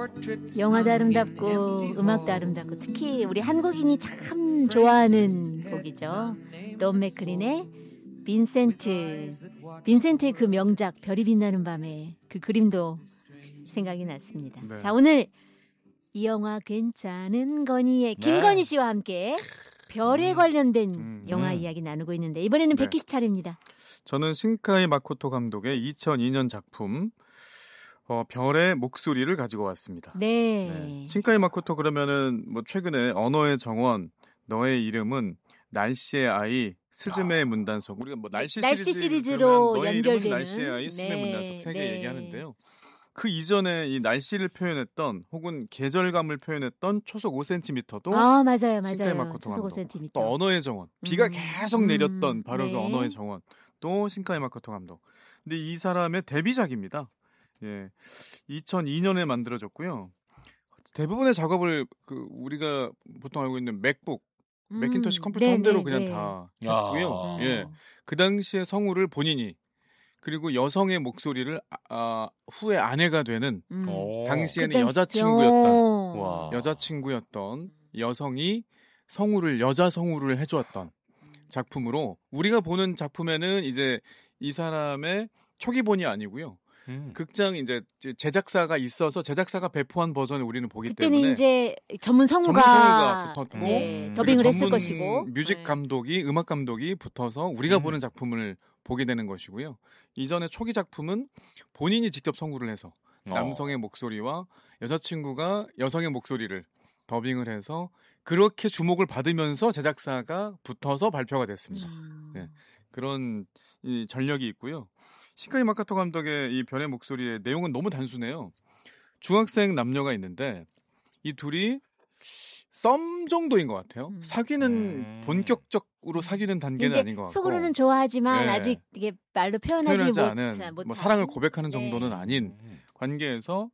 영화도 아름답고 음악도 아름답고 특히 우리 한국인이 참 좋아하는 곡이죠. 돈 맥클린의 빈센트의 그 명작 별이 빛나는 밤에 그 그림도 생각이 났습니다. 네. 자, 오늘 이 영화 괜찮은 거니의 김건희 씨와 함께 별에 관련된 영화 이야기 나누고 있는데 이번에는 네. 백기 씨 차례입니다. 저는 신카이 마코토 감독의 2002년 작품 별의 목소리를 가지고 왔습니다. 네. 신카이 마코토 그러면은 뭐 최근에 언어의 정원, 너의 이름은 날씨의 아이, 스즈메의 문단속 우리가 뭐 날씨 시리즈로 너의 연결되는 이름은 날씨의 아이, 스즈메의 네. 문단속 세 개 네. 얘기하는데요. 그 이전에 이 날씨를 표현했던 혹은 계절감을 표현했던 초속 5cm도 맞아요. 신카이 마코토 초속 감독. 5cm. 또 언어의 정원. 비가 계속 내렸던 바로 네. 그 언어의 정원. 또 신카이 마코토 감독. 근데 이 사람의 데뷔작입니다. 예. 2002년에 만들어졌고요. 대부분의 작업을 우리가 보통 알고 있는 맥북, 맥킨토시 컴퓨터 한 대로 그냥 다 했고요. 예. 그 당시에 성우를 본인이 그리고 여성의 목소리를 후에 아내가 되는 당시에는 여자친구였던 여성이 여자 성우를 해주었던 작품으로 우리가 보는 작품에는 이제 이 사람의 초기본이 아니고요. 극장 이제 제작사가 있어서 제작사가 배포한 버전을 우리는 보기 때문에 그때는 이제 전문 성우가 붙었고 더빙을 했을 것이고 뮤직 감독이 음악 감독이 붙어서 우리가 보는 작품을 보게 되는 것이고요. 이전에 초기 작품은 본인이 직접 성우를 해서 남성의 목소리와 여자친구가 여성의 목소리를 더빙을 해서 그렇게 주목을 받으면서 제작사가 붙어서 발표가 됐습니다. 네, 그런 이 전력이 있고요. 신카이 마코토 감독의 이 별의 목소리의 내용은 너무 단순해요. 중학생 남녀가 있는데 이 둘이 썸 정도인 것 같아요. 사귀는 본격적으로 사귀는 단계는 아닌 것 같고 속으로는 좋아하지만 아직 이게 말로 표현하지 않은 뭐 사랑을 고백하는 정도는 아닌 관계에서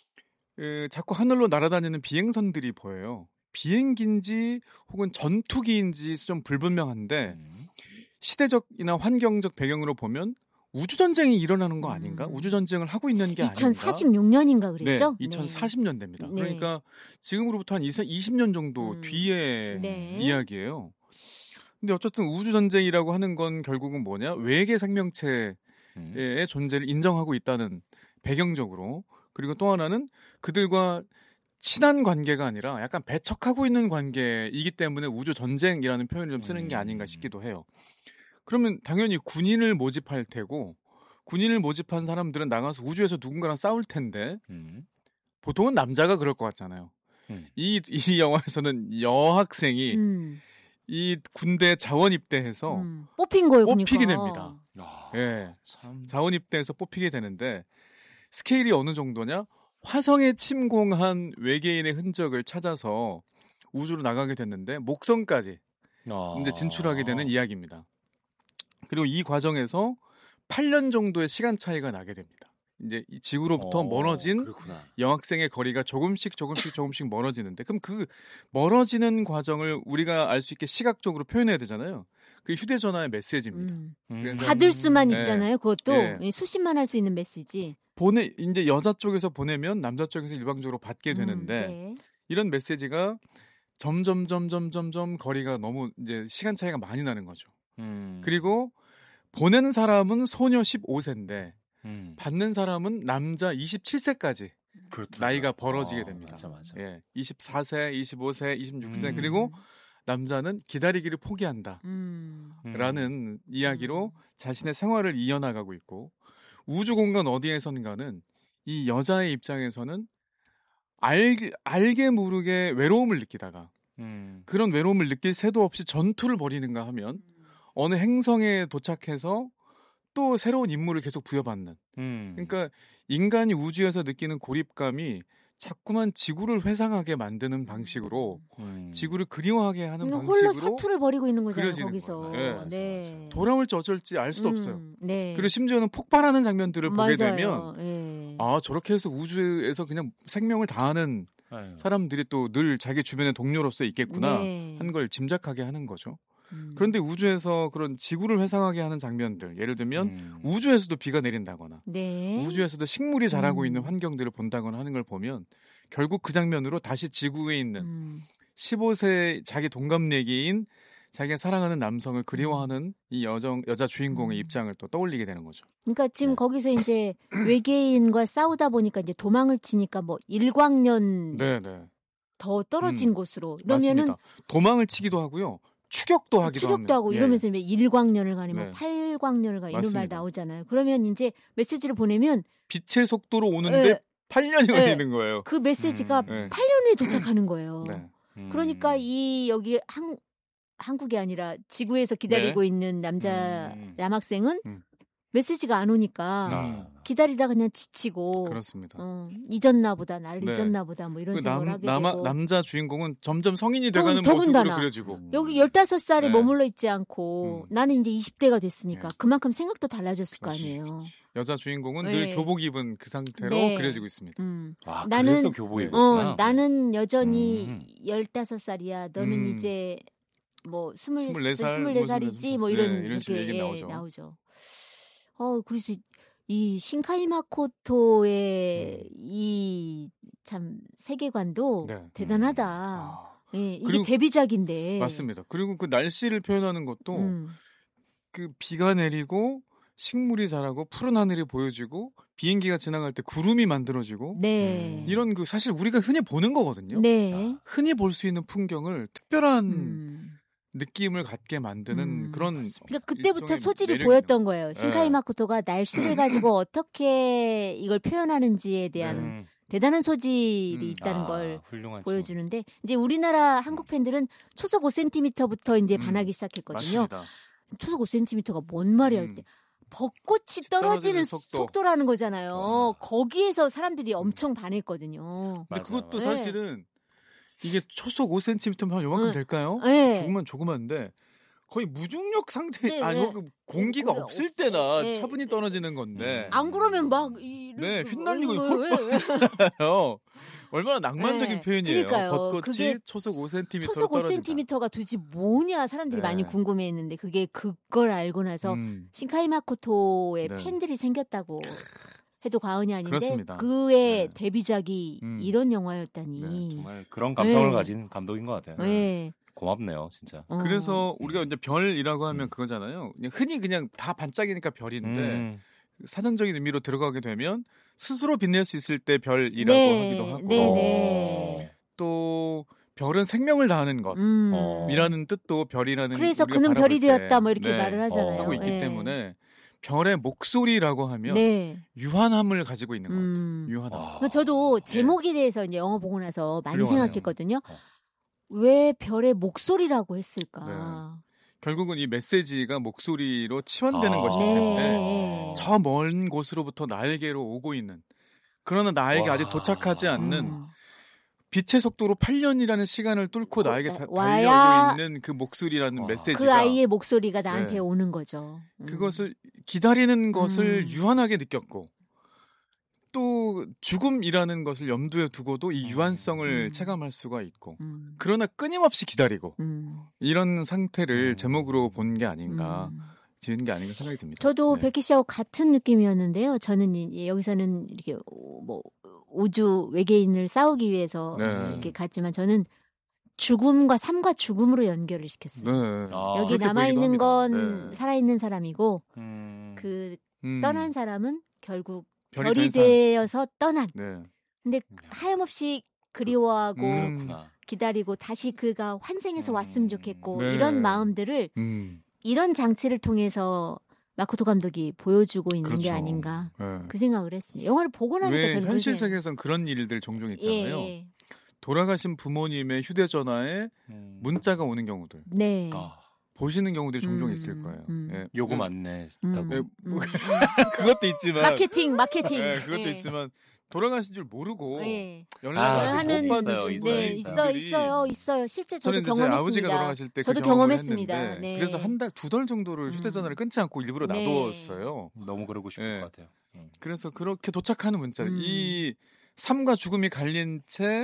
자꾸 하늘로 날아다니는 비행선들이 보여요. 비행기인지 혹은 전투기인지 좀 불분명한데 시대적이나 환경적 배경으로 보면 우주전쟁이 일어나는 거 아닌가? 우주전쟁을 하고 있는 게 아닌가? 2046년인가 그랬죠? 네, 2040년대입니다. 그러니까 지금으로부터 한 20년 정도 뒤의 이야기예요. 근데 어쨌든 우주전쟁이라고 하는 건 결국은 뭐냐? 외계 생명체의 존재를 인정하고 있다는 배경적으로. 그리고 또 하나는 그들과 친한 관계가 아니라 약간 배척하고 있는 관계이기 때문에 우주전쟁이라는 표현을 좀 쓰는 게 아닌가 싶기도 해요. 그러면 당연히 군인을 모집할 테고 군인을 모집한 사람들은 나가서 우주에서 누군가랑 싸울 텐데 보통은 남자가 그럴 것 같잖아요. 이 영화에서는 여학생이 이 군대 자원 입대해서 뽑힌 거예요. 뽑히게 그러니까. 됩니다. 예, 자원 입대해서 뽑히게 되는데 스케일이 어느 정도냐? 화성에 침공한 외계인의 흔적을 찾아서 우주로 나가게 됐는데 목성까지 이제 진출하게 되는 이야기입니다. 그리고 이 과정에서 8년 정도의 시간 차이가 나게 됩니다. 이제 이 지구로부터 멀어진 여학생의 거리가 조금씩 멀어지는데 그럼 그 멀어지는 과정을 우리가 알 수 있게 시각적으로 표현해야 되잖아요. 그게 휴대전화의 메시지입니다. 그래서 받을 수만 있잖아요. 그것도 수신만 할 수 있는 메시지. 이제 여자 쪽에서 보내면 남자 쪽에서 일방적으로 받게 되는데 이런 메시지가 점점 거리가 너무 이제 시간 차이가 많이 나는 거죠. 그리고 보내는 사람은 소녀 15세인데 받는 사람은 남자 27세까지 나이가 벌어지게 됩니다. 맞아. 예, 24세, 25세, 26세 그리고 남자는 기다리기를 포기한다 라는 이야기로 자신의 생활을 이어나가고 있고 우주공간 어디에선가는 이 여자의 입장에서는 알게 모르게 외로움을 느끼다가 그런 외로움을 느낄 새도 없이 전투를 벌이는가 하면 어느 행성에 도착해서 또 새로운 임무를 계속 부여받는 그러니까 인간이 우주에서 느끼는 고립감이 자꾸만 지구를 회상하게 만드는 방식으로 지구를 그리워하게 하는 방식으로 홀로 사투를 벌이고 있는 거잖아요. 거기서. 거예요. 네. 돌아올지 어쩔지 알 수도 없어요. 네. 그리고 심지어는 폭발하는 장면들을 보게 맞아요. 되면 저렇게 해서 우주에서 그냥 생명을 다하는 사람들이 또 늘 자기 주변의 동료로서 있겠구나 하는 걸 짐작하게 하는 거죠. 그런데 우주에서 그런 지구를 회상하게 하는 장면들, 예를 들면 우주에서도 비가 내린다거나 우주에서도 식물이 자라고 있는 환경들을 본다거나 하는 걸 보면 결국 그 장면으로 다시 지구에 있는 15세 자기 동갑내기인 자기가 사랑하는 남성을 그리워하는 이 여자 주인공의 입장을 또 떠올리게 되는 거죠. 그러니까 지금 거기서 이제 외계인과 싸우다 보니까 이제 도망을 치니까 뭐 일광년 더 떨어진 곳으로 이러면은 맞습니다. 도망을 치기도 하고요. 추격도 하고 이러면서 일광년을 가니 뭐 8광년을 가니 이런 말 나오잖아요. 그러면 이제 메시지를 보내면 빛의 속도로 오는데 8년이 걸리는 거예요. 그 메시지가 8년에 도착하는 거예요. 그러니까 여기 한국이 아니라 지구에서 기다리고 있는 남학생은 메시지가 안 오니까 기다리다 그냥 지치고 그렇습니다. 잊었나 보다 나를 잊었나 보다 뭐 이런 생각을 하게 되고 남자 주인공은 점점 성인이 돼가는 모습으로 그려지고 여기 15살에 머물러 있지 않고 나는 이제 20대가 됐으니까 그만큼 생각도 달라졌을 거 아니에요. 여자 주인공은 늘 교복 입은 그 상태로 그려지고 있습니다. 그래서 교복 입었구나. 나는 여전히 15살이야. 너는 이제 뭐 24살이지 뭐 이런 식의 얘기 나오죠. 그래서 이 신카이 마코토의 이 참 세계관도 대단하다. 이게 데뷔작인데. 맞습니다. 그리고 그 날씨를 표현하는 것도 그 비가 내리고 식물이 자라고 푸른 하늘이 보여지고 비행기가 지나갈 때 구름이 만들어지고 이런 그 사실 우리가 흔히 보는 거거든요. 흔히 볼 수 있는 풍경을 특별한 느낌을 갖게 만드는 그런. 그러니까 그때부터 소질이 보였던 거예요. 신카이 마코토가 날씨를 가지고 어떻게 이걸 표현하는지에 대한 대단한 소질이 있다는 걸 보여주는데 이제 우리나라 한국 팬들은 초속 5cm부터 이제 반하기 시작했거든요. 맞습니다. 초속 5cm가 뭔 말이야 할 때. 벚꽃이 떨어지는 속도라는 거잖아요. 거기에서 사람들이 엄청 반했거든요. 근데 그것도 사실은 이게 초속 5cm면 요만큼 될까요? 조그만데 거의 무중력 상태 공기가 없을 때나 차분히 떨어지는 건데 안 그러면 막 휘날리고 펄펄하잖아요. 얼마나 낭만적인 표현이에요. 그러니까요. 벚꽃이 초속 5cm 초속 5cm가 도대체 뭐냐 사람들이 많이 궁금해했는데 그걸 알고 나서 신카이 마코토의 팬들이 생겼다고 해도 과언이 아닌데 그렇습니다. 그의 데뷔작이 이런 영화였다니. 정말 그런 감성을 가진 감독인 것 같아요. 고맙네요, 진짜. 그래서 우리가 이제 별이라고 하면 그거잖아요. 흔히 다 반짝이니까 별인데 사전적인 의미로 들어가게 되면 스스로 빛낼 수 있을 때 별이라고 하기도 하고 또 별은 생명을 다하는 것이라는 뜻도 별이라는 그래서 그는 별이 되었다 뭐 이렇게 말을 하잖아요. 하고 있기 때문에 별의 목소리라고 하면 유한함을 가지고 있는 것 같아요. 유한함. 저도 제목에 대해서 이제 영화 보고 나서 많이 생각했거든요. 왜 별의 목소리라고 했을까? 결국은 이 메시지가 목소리로 치환되는 것이기 때문에 저 먼 곳으로부터 나에게로 오고 있는 그러나 나에게 아직 도착하지 않는 빛의 속도로 8년이라는 시간을 뚫고 나에게 달려오고 있는 그 목소리라는 메시지가 그 아이의 목소리가 나한테 오는 거죠. 그것을 기다리는 것을 유한하게 느꼈고 또 죽음이라는 것을 염두에 두고도 이 유한성을 체감할 수가 있고 그러나 끊임없이 기다리고 이런 상태를 제목으로 본 게 아닌가 지은 게 아닌가 생각이 듭니다. 저도 백희 씨하고 같은 느낌이었는데요. 저는 여기서는 이렇게 뭐 우주 외계인을 싸우기 위해서 이렇게 갔지만 저는 죽음과 삶과 죽음으로 연결을 시켰어요. 여기 남아있는 건 살아있는 사람이고 그 떠난 사람은 결국 별이 되어서 떠난. 근데 하염없이 그리워하고 기다리고 다시 그가 환생해서 왔으면 좋겠고 이런 마음들을 이런 장치를 통해서 마코토 감독이 보여주고 있는 게 아닌가 그 생각을 했습니다. 영화를 보고 나니까 저는 현실 세계에선 그런 일들 종종 있잖아요. 돌아가신 부모님의 휴대전화에 문자가 오는 경우들. 보시는 경우들이 종종 있을 거예요. 요금 안내 그것도 있지만 마케팅. 그것도 있지만 돌아가신 줄 모르고 연락을 하는 못 받으신 있어요. 실제 저도 저는 경험했습니다. 아버지가 돌아가실 때 저도 그 경험을 경험했습니다. 했는데 그래서 한 달, 2달 정도를 휴대전화를 끊지 않고 일부러 놔두었어요. 너무 그러고 싶을 것 같아요. 그래서 그렇게 도착하는 문자, 이 삶과 죽음이 갈린 채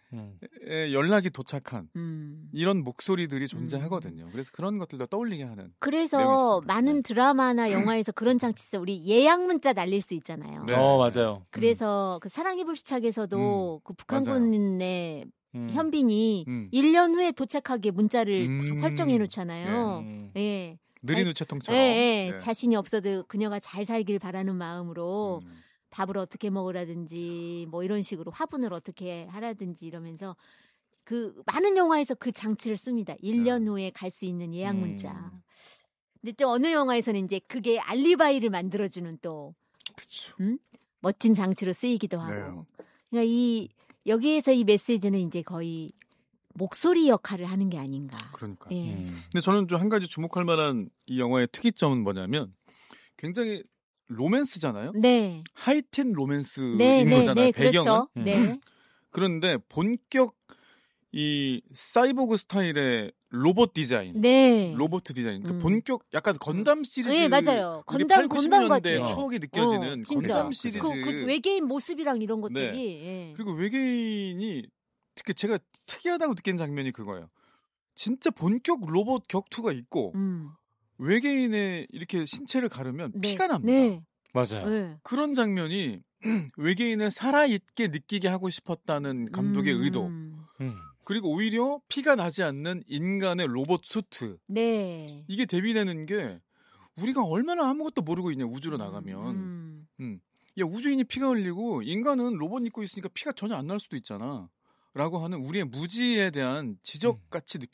연락이 도착한 이런 목소리들이 존재하거든요. 그래서 그런 것들도 떠올리게 하는. 그래서 많은 네. 드라마나 영화에서 그런 장치 있어. 우리 예약 문자 날릴 수 있잖아요. 네. 맞아요. 그래서 그 사랑의 불시착에서도 그 북한군의 현빈이 1년 후에 도착하게 문자를 다 설정해 놓잖아요. 예. 느린 우체통처럼. 네. 자신이 없어도 그녀가 잘 살길 바라는 마음으로 밥을 어떻게 먹으라든지 뭐 이런 식으로 화분을 어떻게 하라든지 이러면서 그 많은 영화에서 그 장치를 씁니다. 1년 후에 갈 수 있는 예약 문자. 근데 또 어느 영화에서는 이제 그게 알리바이를 만들어주는 또 멋진 장치로 쓰이기도 하고. 그러니까 여기에서 이 메시지는 이제 거의 목소리 역할을 하는 게 아닌가. 그러니까. 예. 근데 저는 좀 한 가지 주목할 만한 이 영화의 특이점은 뭐냐면 굉장히 로맨스잖아요. 네. 하이틴 로맨스인 거잖아요. 배경은. 그렇죠. 네. 그런데 본격 이 사이보그 스타일의 로봇 디자인, 로봇 디자인, 그러니까 본격 약간 건담 시리즈, 네 맞아요. 건담 90년대 같아요. 추억이 느껴지는 건담 시리즈. 그 외계인 모습이랑 이런 것들이. 네. 그리고 외계인이 특히 제가 특이하다고 느낀 장면이 그거예요. 진짜 본격 로봇 격투가 있고 외계인의 이렇게 신체를 가르면 피가 납니다. 네. 맞아요. 그런 장면이 외계인을 살아있게 느끼게 하고 싶었다는 감독의 의도. 그리고 오히려 피가 나지 않는 인간의 로봇 수트. 네. 이게 대비되는 게 우리가 얼마나 아무것도 모르고 있냐 우주로 나가면. 야 우주인이 피가 흘리고 인간은 로봇 입고 있으니까 피가 전혀 안 날 수도 있잖아. 라고 하는 우리의 무지에 대한 지적같이 느껴.